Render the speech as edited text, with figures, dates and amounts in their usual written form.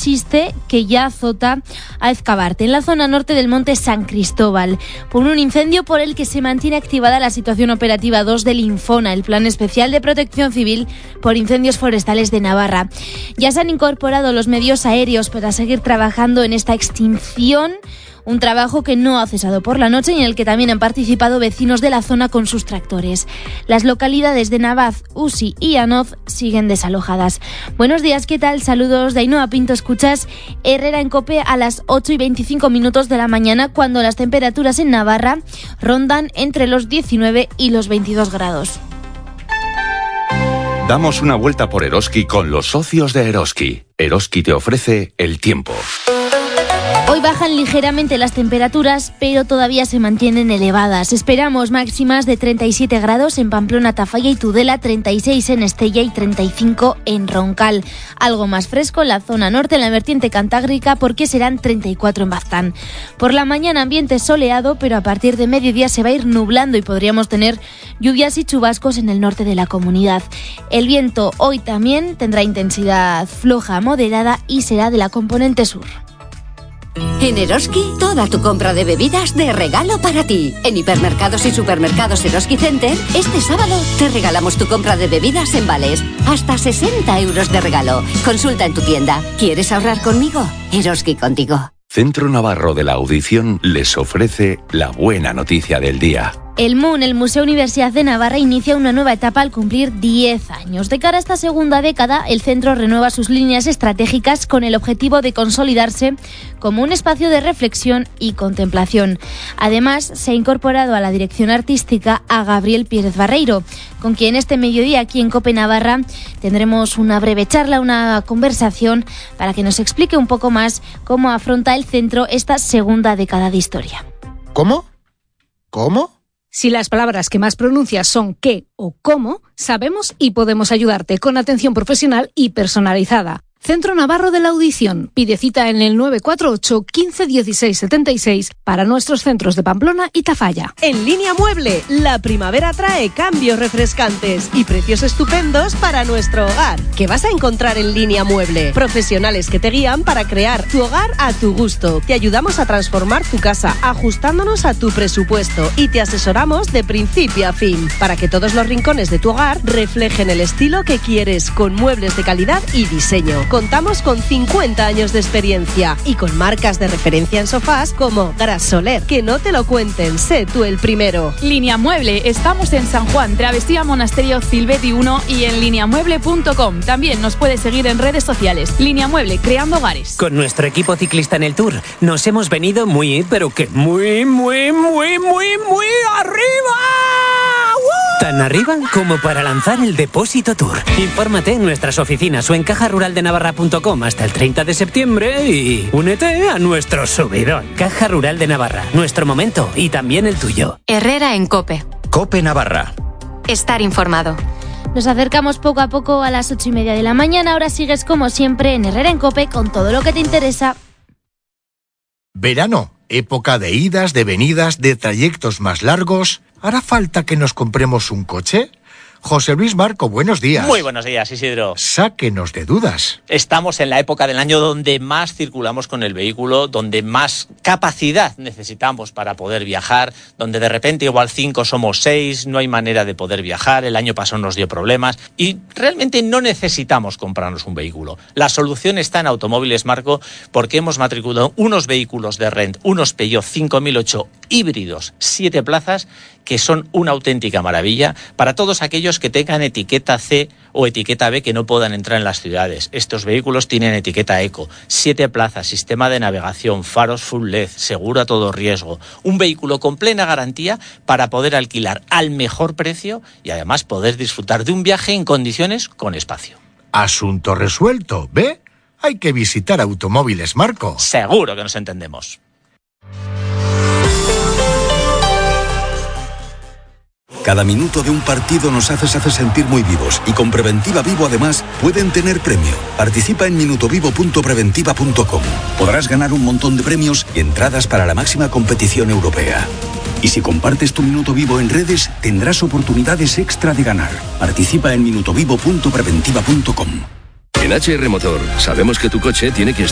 persiste que ya azota a Ezcabarte, en la zona norte del monte San Cristóbal, por un incendio por el que se mantiene activada la situación operativa 2 del Infona, el Plan Especial de Protección Civil por Incendios Forestales de Navarra. Ya se han incorporado los medios aéreos para seguir trabajando en esta extinción, un trabajo que no ha cesado por la noche y en el que también han participado vecinos de la zona con sus tractores. Las localidades de Navaz, Usi y Anoz siguen desalojadas. Buenos días, ¿qué tal? Saludos de Ainhoa Pinto. Escuchas Herrera en COPE a las 8:25 de la mañana, cuando las temperaturas en Navarra rondan entre los 19 y los 22 grados. Damos una vuelta por Eroski con los socios de Eroski. Eroski te ofrece el tiempo. Hoy bajan ligeramente las temperaturas, pero todavía se mantienen elevadas. Esperamos máximas de 37 grados en Pamplona, Tafalla y Tudela, 36 en Estella y 35 en Roncal. Algo más fresco en la zona norte, en la vertiente cantábrica, porque serán 34 en Baztán. Por la mañana ambiente soleado, pero a partir de mediodía se va a ir nublando y podríamos tener lluvias y chubascos en el norte de la comunidad. El viento hoy también tendrá intensidad floja a moderada y será de la componente sur. En Eroski, toda tu compra de bebidas de regalo para ti. En hipermercados y supermercados Eroski Center, este sábado te regalamos tu compra de bebidas en vales. Hasta 60 euros de regalo. Consulta en tu tienda. ¿Quieres ahorrar conmigo? Eroski contigo. Centro Navarro de la Audición les ofrece la buena noticia del día. El MUN, el Museo Universidad de Navarra, inicia una nueva etapa al cumplir 10 años. De cara a esta segunda década, el centro renueva sus líneas estratégicas con el objetivo de consolidarse como un espacio de reflexión y contemplación. Además, se ha incorporado a la dirección artística a Gabriel Pérez Barreiro, con quien este mediodía aquí en COPE Navarra tendremos una breve charla, una conversación, para que nos explique un poco más cómo afronta el centro esta segunda década de historia. ¿Cómo? Si las palabras que más pronuncias son qué o cómo, sabemos y podemos ayudarte con atención profesional y personalizada. Centro Navarro de la Audición. Pide cita en el 948 15 16 76 para nuestros centros de Pamplona y Tafalla. En Línea Mueble, la primavera trae cambios refrescantes y precios estupendos para nuestro hogar. ¿Qué vas a encontrar en Línea Mueble? Profesionales que te guían para crear tu hogar a tu gusto. Te ayudamos a transformar tu casa, ajustándonos a tu presupuesto, y te asesoramos de principio a fin para que todos los rincones de tu hogar reflejen el estilo que quieres, con muebles de calidad y diseño. Contamos con 50 años de experiencia y con marcas de referencia en sofás como Gras Soler. Que no te lo cuenten, sé tú el primero. Línea Mueble, estamos en San Juan, Travestía Monasterio Silveti 1 y en lineamueble.com. También nos puedes seguir en redes sociales. Línea Mueble, creando hogares. Con nuestro equipo ciclista en el Tour nos hemos venido muy arriba. Tan arriba como para lanzar el Depósito Tour. Infórmate en nuestras oficinas o en cajaruraldenavarra.com hasta el 30 de septiembre y únete a nuestro subidón. Caja Rural de Navarra, nuestro momento y también el tuyo. Herrera en COPE. COPE Navarra. Estar informado. Nos acercamos poco a poco a las 8:30 de la mañana. Ahora sigues como siempre en Herrera en COPE con todo lo que te interesa. Verano, época de idas, de venidas, de trayectos más largos. ¿Hará falta que nos compremos un coche? José Luis Marco, buenos días. Muy buenos días, Isidro. Sáquenos de dudas. Estamos en la época del año donde más circulamos con el vehículo, donde más capacidad necesitamos para poder viajar, donde de repente igual 5 somos 6, no hay manera de poder viajar, el año pasado nos dio problemas y realmente no necesitamos comprarnos un vehículo. La solución está en Automóviles Marco, porque hemos matriculado unos vehículos de Rent, unos Peugeot 5008 híbridos, 7 plazas, que son una auténtica maravilla para todos aquellos que tengan etiqueta C o etiqueta B que no puedan entrar en las ciudades. Estos vehículos tienen etiqueta Eco, 7 plazas, sistema de navegación, faros full LED, seguro a todo riesgo. Un vehículo con plena garantía para poder alquilar al mejor precio y además poder disfrutar de un viaje en condiciones con espacio. Asunto resuelto, ¿ve? Hay que visitar Automóviles Marco. Seguro que nos entendemos. Cada minuto de un partido nos hace sentir muy vivos y con Preventiva Vivo además pueden tener premio. Participa en minutovivo.preventiva.com. Podrás ganar un montón de premios y entradas para la máxima competición europea. Y si compartes tu Minuto Vivo en redes, tendrás oportunidades extra de ganar. Participa en minutovivo.preventiva.com. En HR Motor sabemos que tu coche tiene que estar